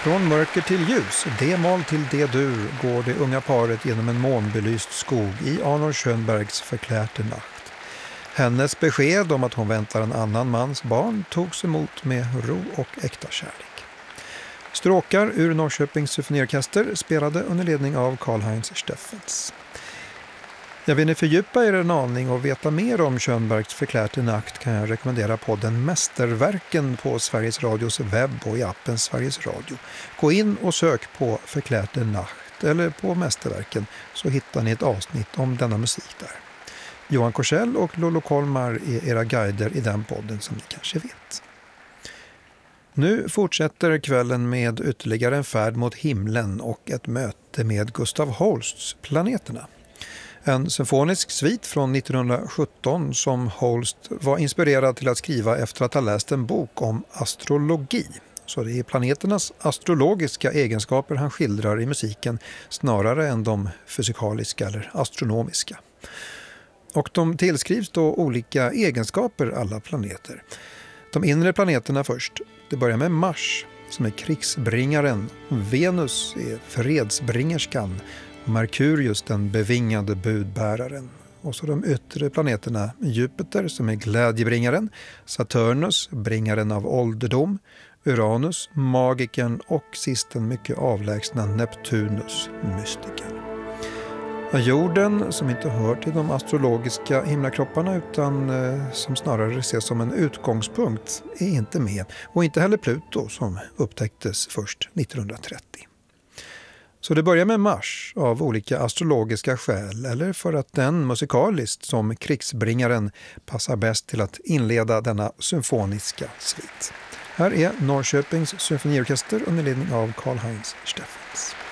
Från mörker till ljus, D-moll till D-dur går det unga paret genom en månbelyst skog i Arnold Schönbergs Förklärte nacht. Hennes besked om att hon väntar en annan mans barn togs emot med ro och äkta kärlek. Stråkar ur Norrköpings symfoniorkester spelade under ledning av Karl-Heinz Steffens. Vill ni fördjupa er en aning och veta mer om Schönbergs Förklärte nacht kan jag rekommendera podden Mästerverken på Sveriges Radios webb och i appen Sveriges Radio. Gå in och sök på Förklärte nacht eller på Mästerverken så hittar ni ett avsnitt om denna musik där. Johan Korsell och Lolo Kolmar är era guider i den podden som ni kanske vet. Nu fortsätter kvällen med ytterligare en färd mot himlen och ett möte med Gustav Holsts Planeterna. En symfonisk svit från 1917 som Holst var inspirerad till att skriva efter att ha läst en bok om astrologi. Så det är planeternas astrologiska egenskaper han skildrar i musiken snarare än de fysikaliska eller astronomiska. Och de tillskrivs då olika egenskaper alla planeter. De inre planeterna först. Det börjar med Mars som är krigsbringaren, Venus är fredsbringerskan, Merkurius den bevingade budbäraren. Och så de yttre planeterna Jupiter som är glädjebringaren, Saturnus bringaren av ålderdom, Uranus magikern och sist den mycket avlägsna Neptunus mystikern. Jorden som inte hör till de astrologiska himlakropparna utan som snarare ses som en utgångspunkt är inte med och inte heller Pluto som upptäcktes först 1930. Så det börjar med Mars av olika astrologiska skäl eller för att den musikaliskt som krigsbringaren passar bäst till att inleda denna symfoniska svit. Här är Norrköpings symfoniorkester under ledning av Karl-Heinz Steffens.